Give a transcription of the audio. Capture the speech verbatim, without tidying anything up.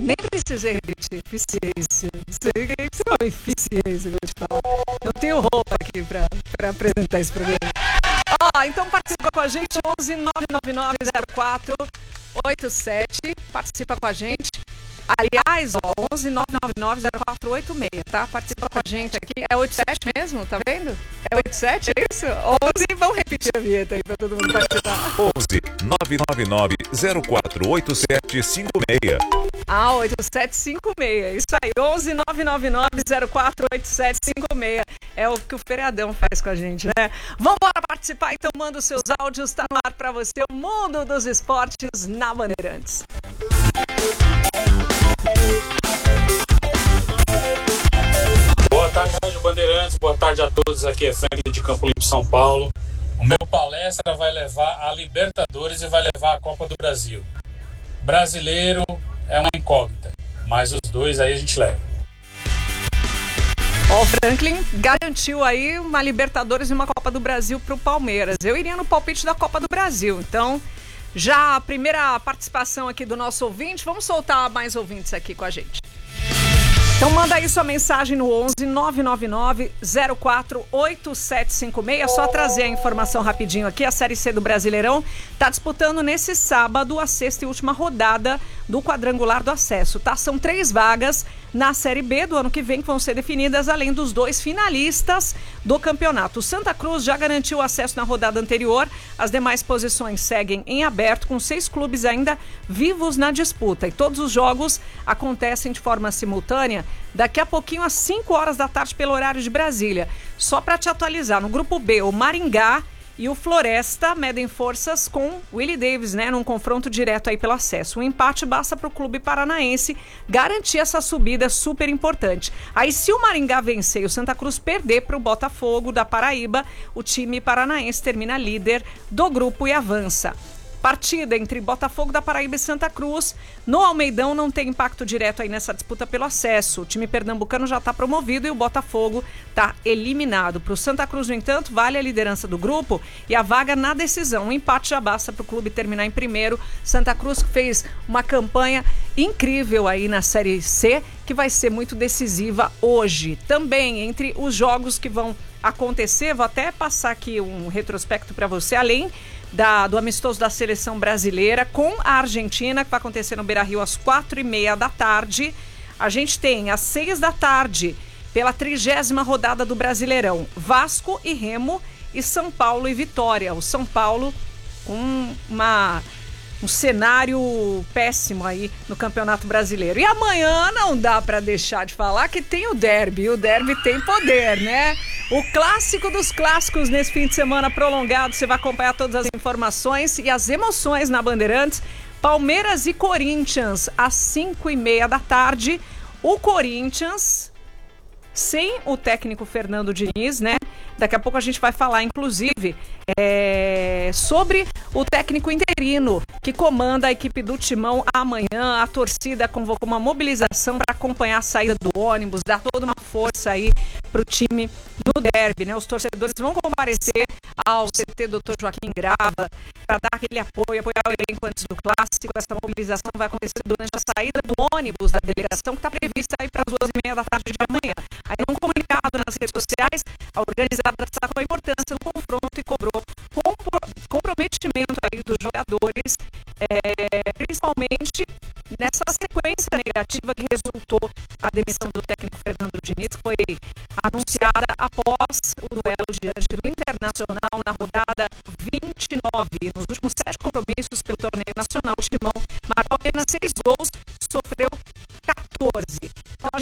Nem precisei repetir, eficiência. Sei que você é uma eficiência, vou te falar. Eu tenho roupa aqui pra, pra apresentar esse programa. Ó, então participa com a gente, onze nove nove nove zero quatro oito sete. Participa com a gente. Aliás, ó, onze nove nove nove zero quatro oito seis, tá? Participa com a gente aqui. É oito sete mesmo, tá vendo? É oito sete, é isso? onze, vamos repetir a vinheta aí pra todo mundo participar. onze nove nove nove zero quatro oito sete cinco seis. Ah, oito sete cinco seis, isso aí, onze nove nove nove zero quatro oito sete cinco seis. É o que o feriadão faz com a gente, né? Vambora participar, então manda os seus áudios, tá no ar pra você, o Mundo dos Esportes na Bandeirantes. Boa tarde, Rádio Bandeirantes, boa tarde a todos, aqui é Franklin de Campo Limpo, São Paulo. O meu palestra vai levar a Libertadores e vai levar a Copa do Brasil. Brasileiro é uma incógnita, mas os dois aí a gente leva. Ó, o Franklin garantiu aí uma Libertadores e uma Copa do Brasil pro Palmeiras. Eu iria no palpite da Copa do Brasil, então já a primeira participação aqui do nosso ouvinte, vamos soltar mais ouvintes aqui com a gente. Então manda aí sua mensagem no onze nove nove nove zero quatro oito sete cinco seis. É só trazer a informação rapidinho aqui. A Série C do Brasileirão está disputando nesse sábado a sexta e última rodada do quadrangular do acesso, tá? São três vagas na Série B do ano que vem que vão ser definidas, além dos dois finalistas do campeonato. O Santa Cruz já garantiu o acesso na rodada anterior. As demais posições seguem em aberto, com seis clubes ainda vivos na disputa. E todos os jogos acontecem de forma simultânea daqui a pouquinho, às cinco horas da tarde, pelo horário de Brasília. Só para te atualizar, no grupo B, o Maringá e o Floresta medem forças com o Willie Davis, né, num confronto direto aí pelo acesso. O empate basta para o clube paranaense garantir essa subida super importante. Aí, se o Maringá vencer e o Santa Cruz perder para o Botafogo da Paraíba, o time paranaense termina líder do grupo e avança. Partida entre Botafogo da Paraíba e Santa Cruz. No Almeidão não tem impacto direto aí nessa disputa pelo acesso. O time pernambucano já está promovido e o Botafogo está eliminado. Para o Santa Cruz, no entanto, vale a liderança do grupo e a vaga na decisão. O empate já basta para o clube terminar em primeiro. Santa Cruz fez uma campanha incrível aí na Série C, que vai ser muito decisiva hoje. Também entre os jogos que vão acontecer, vou até passar aqui um retrospecto para você, além Da, do amistoso da seleção brasileira com a Argentina, que vai acontecer no Beira-Rio às quatro e meia da tarde. A gente tem às seis da tarde, pela trigésima rodada do Brasileirão, Vasco e Remo e São Paulo e Vitória. O São Paulo com uma, um cenário péssimo aí no Campeonato Brasileiro. E amanhã não dá para deixar de falar que tem o derby. O derby tem poder, né? O clássico dos clássicos nesse fim de semana prolongado. Você vai acompanhar todas as informações e as emoções na Bandeirantes. Palmeiras e Corinthians, às cinco e meia da tarde. O Corinthians, sem o técnico Fernando Diniz, né? Daqui a pouco a gente vai falar, inclusive, é, sobre o técnico interino que comanda a equipe do Timão amanhã. A torcida convocou uma mobilização para acompanhar a saída do ônibus, dar toda uma força aí para o time do derby, né? Os torcedores vão comparecer ao C T doutor Joaquim Grava para dar aquele apoio, apoiar o elenco antes do clássico. Essa mobilização vai acontecer durante a saída do ônibus da delegação, que está prevista aí para as duas e meia da tarde de amanhã. Aí, num comunicado nas redes sociais, a organizada destacou a importância do confronto e cobrou compro- comprometimento aí dos jogadores, é, principalmente nessa sequência negativa que resultou a demissão do técnico Fernando Diniz, que foi anunciada após o duelo diante do Internacional na rodada vinte e nove. Nos últimos sete compromissos pelo torneio nacional, o Timão marcou apenas seis gols, sofreu